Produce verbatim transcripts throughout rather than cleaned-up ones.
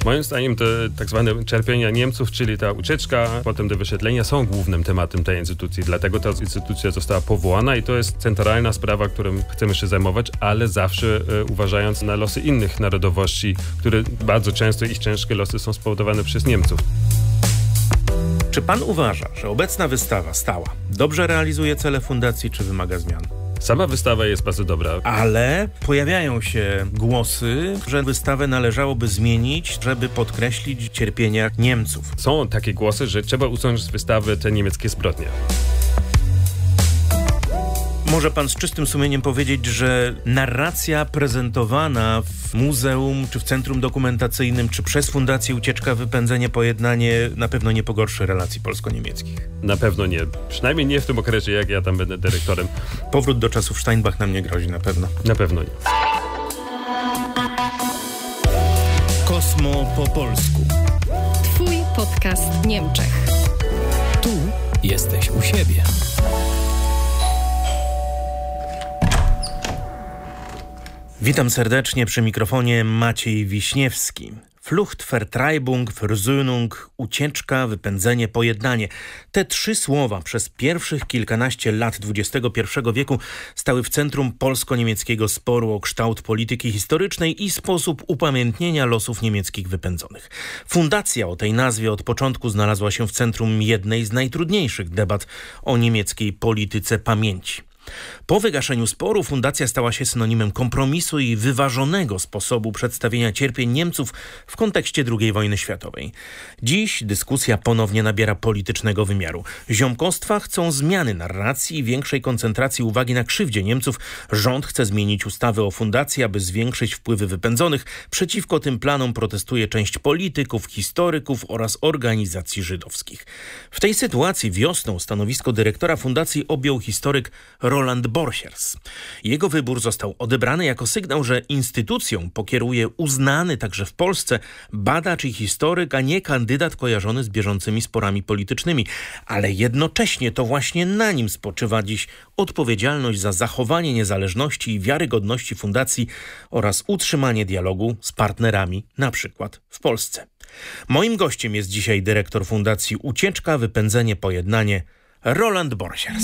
Moim zdaniem te tak zwane cierpienia Niemców, czyli ta ucieczka, potem te wysiedlenia są głównym tematem tej instytucji. Dlatego ta instytucja została powołana i to jest centralna sprawa, którą chcemy się zajmować, ale zawsze e, uważając na losy innych narodowości, które bardzo często ich ciężkie losy są spowodowane przez Niemców. Czy pan uważa, że obecna wystawa stała dobrze realizuje cele fundacji, czy wymaga zmian? Sama wystawa jest bardzo dobra. Ale pojawiają się głosy, że wystawę należałoby zmienić, żeby podkreślić cierpienia Niemców. Są takie głosy, że trzeba usunąć z wystawy te niemieckie zbrodnie. Może pan z czystym sumieniem powiedzieć, że narracja prezentowana w muzeum, czy w centrum dokumentacyjnym, czy przez Fundację Ucieczka, Wypędzenie, Pojednanie na pewno nie pogorszy relacji polsko-niemieckich? Na pewno nie. Przynajmniej nie w tym okresie, jak ja tam będę dyrektorem. Powrót do czasów Steinbach nam nie grozi na pewno. Na pewno nie. Kosmo po polsku. Twój podcast w Niemczech. Tu jesteś u siebie. Witam serdecznie, przy mikrofonie Maciej Wiśniewski. Flucht, Vertreibung, Versöhnung, ucieczka, wypędzenie, pojednanie. Te trzy słowa przez pierwszych kilkanaście lat dwudziestego pierwszego wieku stały w centrum polsko-niemieckiego sporu o kształt polityki historycznej i sposób upamiętnienia losów niemieckich wypędzonych. Fundacja o tej nazwie od początku znalazła się w centrum jednej z najtrudniejszych debat o niemieckiej polityce pamięci. Po wygaszeniu sporu fundacja stała się synonimem kompromisu i wyważonego sposobu przedstawienia cierpień Niemców w kontekście drugiej wojny światowej. Dziś dyskusja ponownie nabiera politycznego wymiaru. Ziomkostwa chcą zmiany narracji i większej koncentracji uwagi na krzywdzie Niemców. Rząd chce zmienić ustawę o fundacji, aby zwiększyć wpływy wypędzonych. Przeciwko tym planom protestuje część polityków, historyków oraz organizacji żydowskich. W tej sytuacji wiosną stanowisko dyrektora fundacji objął historyk Roland Borchers. Jego wybór został odebrany jako sygnał, że instytucją pokieruje uznany także w Polsce badacz i historyk, a nie kandydat kojarzony z bieżącymi sporami politycznymi. Ale jednocześnie to właśnie na nim spoczywa dziś odpowiedzialność za zachowanie niezależności i wiarygodności fundacji oraz utrzymanie dialogu z partnerami, na przykład w Polsce. Moim gościem jest dzisiaj dyrektor Fundacji Ucieczka, Wypędzenie, Pojednanie Roland Borchers.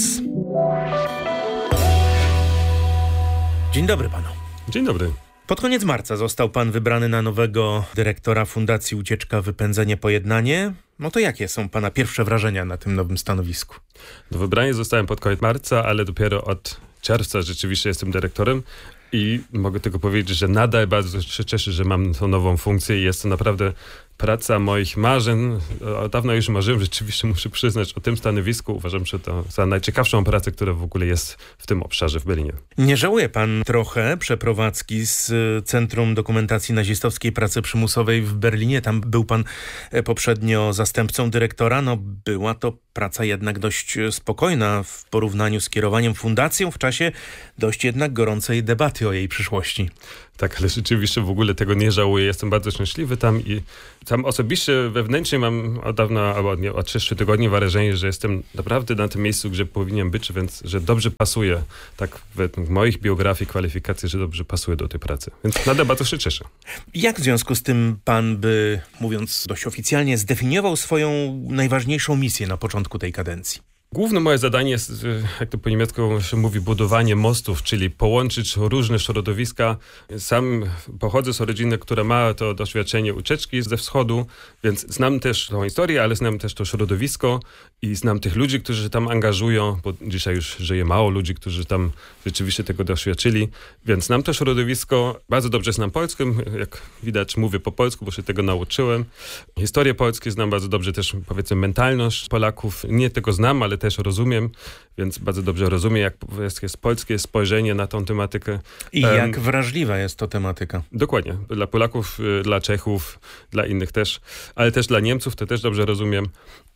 Dzień dobry panu. Dzień dobry. Pod koniec marca został pan wybrany na nowego dyrektora Fundacji Ucieczka, Wypędzenie, Pojednanie. No to jakie są pana pierwsze wrażenia na tym nowym stanowisku? Do wybrania zostałem pod koniec marca, ale dopiero od czerwca rzeczywiście jestem dyrektorem. I mogę tylko powiedzieć, że nadal bardzo się cieszę, że mam tą nową funkcję i jest to naprawdę praca moich marzeń. Od dawna już marzyłem, rzeczywiście muszę przyznać o tym stanowisku. Uważam, że to za najciekawszą pracę, która w ogóle jest w tym obszarze w Berlinie. Nie żałuje pan trochę przeprowadzki z Centrum Dokumentacji Nazistowskiej Pracy Przymusowej w Berlinie? Tam był pan poprzednio zastępcą dyrektora. No była to praca jednak dość spokojna w porównaniu z kierowaniem fundacją w czasie dość jednak gorącej debaty o jej przyszłości. Tak, ale rzeczywiście w ogóle tego nie żałuję. Jestem bardzo szczęśliwy tam i tam osobiście wewnętrznie mam od dawna, albo nie, od sześciu tygodni wrażenie, że jestem naprawdę na tym miejscu, gdzie powinien być, więc że dobrze pasuje, tak według moich biografii, kwalifikacji, że dobrze pasuje do tej pracy. Więc nadal bardzo się cieszę. Jak w związku z tym pan by, mówiąc dość oficjalnie, zdefiniował swoją najważniejszą misję na początku tej kadencji? Główne moje zadanie jest, jak to po niemiecku się mówi, budowanie mostów, czyli połączyć różne środowiska. Sam pochodzę z rodziny, która ma to doświadczenie ucieczki ze wschodu, więc znam też tą historię, ale znam też to środowisko i znam tych ludzi, którzy się tam angażują, bo dzisiaj już żyje mało ludzi, którzy tam rzeczywiście tego doświadczyli, więc znam to środowisko. Bardzo dobrze znam Polskę, jak widać mówię po polsku, bo się tego nauczyłem. Historię Polski znam bardzo dobrze, też powiedzmy mentalność Polaków. Nie tego znam, ale też rozumiem, więc bardzo dobrze rozumiem, jak jest, jest polskie spojrzenie na tą tematykę. I um, jak wrażliwa jest to tematyka. Dokładnie. Dla Polaków, dla Czechów, dla innych też, ale też dla Niemców to też dobrze rozumiem.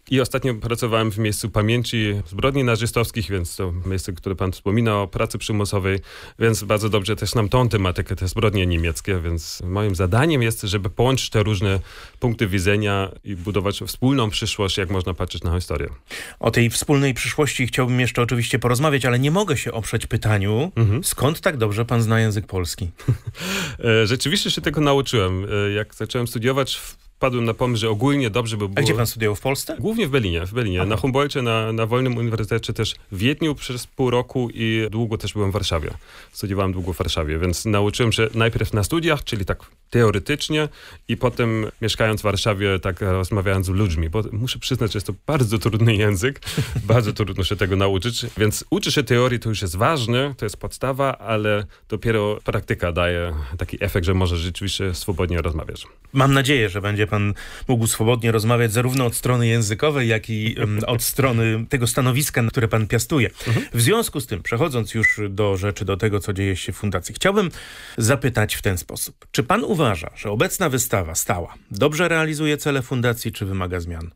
I ostatnio pracowałem w miejscu pamięci zbrodni nazistowskich, więc to miejsce, które pan wspominał, o pracy przymusowej, więc bardzo dobrze też znam tą tematykę, te zbrodnie niemieckie, więc moim zadaniem jest, żeby połączyć te różne punkty widzenia i budować wspólną przyszłość, jak można patrzeć na historię. O tej wspólnej przyszłości chciałbym jeszcze oczywiście porozmawiać, ale nie mogę się oprzeć pytaniu, mhm. skąd tak dobrze pan zna język polski? Rzeczywiście się tego nauczyłem. Jak zacząłem studiować, wpadłem na pomysł, że ogólnie dobrze by było... A gdzie pan studiował? W Polsce? Głównie w Berlinie. W Berlinie. Na Humboldcie, na, na Wolnym Uniwersytecie, też w Wiedniu przez pół roku i długo też byłem w Warszawie. Studiowałem długo w Warszawie, więc nauczyłem się najpierw na studiach, czyli tak teoretycznie i potem mieszkając w Warszawie, tak rozmawiając z ludźmi, bo muszę przyznać, że jest to bardzo trudny język, bardzo trudno się tego nauczyć, więc uczy się teorii, to już jest ważne, to jest podstawa, ale dopiero praktyka daje taki efekt, że może rzeczywiście swobodnie rozmawiać. Mam nadzieję, że będzie pan mógł swobodnie rozmawiać zarówno od strony językowej, jak i um, od strony tego stanowiska, które pan piastuje. Mhm. W związku z tym, przechodząc już do rzeczy, do tego, co dzieje się w fundacji, chciałbym zapytać w ten sposób. Czy pan uważa, że obecna wystawa stała dobrze realizuje cele fundacji, czy wymaga zmian?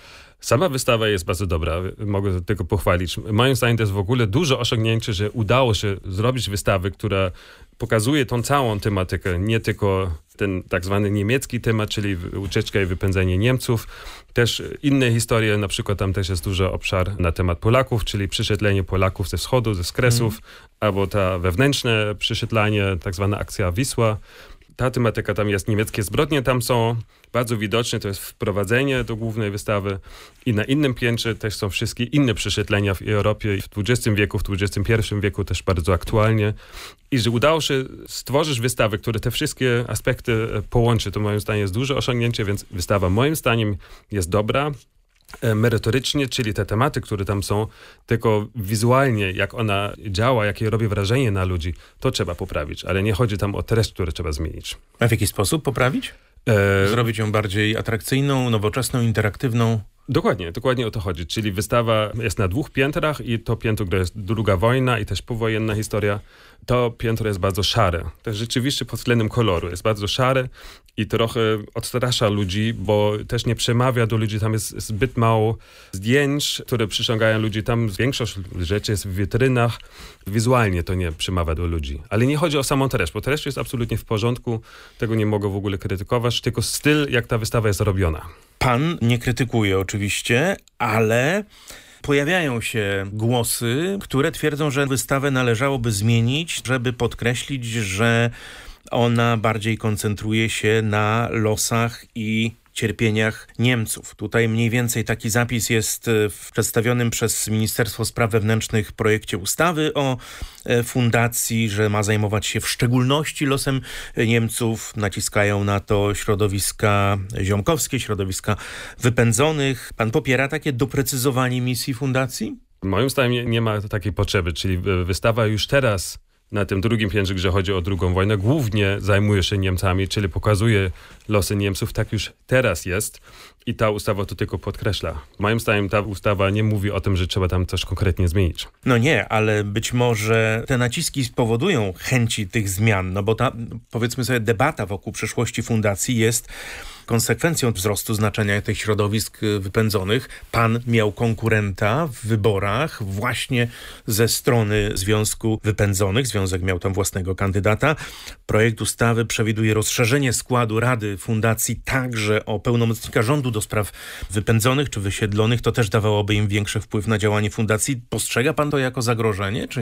Sama wystawa jest bardzo dobra, mogę tylko pochwalić. Moim zdaniem to jest w ogóle duże osiągnięcie, że udało się zrobić wystawę, która pokazuje tą całą tematykę, nie tylko ten tak zwany niemiecki temat, czyli ucieczka i wypędzenie Niemców, też inne historie, na przykład tam też jest duży obszar na temat Polaków, czyli przesiedlenie Polaków ze wschodu, ze Skresów, mm. albo ta wewnętrzne przesiedlanie, tak zwana akcja Wisła. Ta tematyka tam jest, niemieckie zbrodnie tam są bardzo widoczne, to jest wprowadzenie do głównej wystawy i na innym piętrze też są wszystkie inne przesiedlenia w Europie i w dwudziestym wieku, w dwudziestym pierwszym wieku też bardzo aktualnie. I że udało się stworzyć wystawę, która te wszystkie aspekty połączy, to moim zdaniem jest duże osiągnięcie, więc wystawa moim zdaniem jest dobra. Merytorycznie, czyli te tematy, które tam są, tylko wizualnie, jak ona działa, jakie robi wrażenie na ludzi, to trzeba poprawić, ale nie chodzi tam o treść, które trzeba zmienić. A w jaki sposób poprawić? E... Zrobić ją bardziej atrakcyjną, nowoczesną, interaktywną? Dokładnie, dokładnie o to chodzi. Czyli wystawa jest na dwóch piętrach i to piętro, które jest druga wojna i też powojenna historia, to piętro jest bardzo szare. To jest rzeczywiście pod względem koloru. Jest bardzo szare i trochę odstrasza ludzi, bo też nie przemawia do ludzi. Tam jest zbyt mało zdjęć, które przyciągają ludzi. Tam większość rzeczy jest w witrynach. Wizualnie to nie przemawia do ludzi. Ale nie chodzi o samą treść, bo treść jest absolutnie w porządku. Tego nie mogę w ogóle krytykować, tylko styl, jak ta wystawa jest robiona. Pan nie krytykuje oczywiście, ale pojawiają się głosy, które twierdzą, że wystawę należałoby zmienić, żeby podkreślić, że ona bardziej koncentruje się na losach i cierpieniach Niemców. Tutaj mniej więcej taki zapis jest w przedstawionym przez Ministerstwo Spraw Wewnętrznych projekcie ustawy o fundacji, że ma zajmować się w szczególności losem Niemców. Naciskają na to środowiska ziomkowskie, środowiska wypędzonych. Pan popiera takie doprecyzowanie misji fundacji? Moim zdaniem nie, nie ma takiej potrzeby, czyli wystawa już teraz na tym drugim piętrze, gdzie chodzi o drugą wojnę, głównie zajmuje się Niemcami, czyli pokazuje losy Niemców. Tak już teraz jest i ta ustawa to tylko podkreśla. Moim zdaniem ta ustawa nie mówi o tym, że trzeba tam coś konkretnie zmienić. No nie, ale być może te naciski spowodują chęci tych zmian, no bo ta, powiedzmy sobie, debata wokół przyszłości fundacji jest konsekwencją wzrostu znaczenia tych środowisk wypędzonych. Pan miał konkurenta w wyborach właśnie ze strony Związku Wypędzonych. Związek miał tam własnego kandydata. Projekt ustawy przewiduje rozszerzenie składu Rady Fundacji także o pełnomocnika rządu do spraw wypędzonych czy wysiedlonych. To też dawałoby im większy wpływ na działanie fundacji. Postrzega pan to jako zagrożenie, czy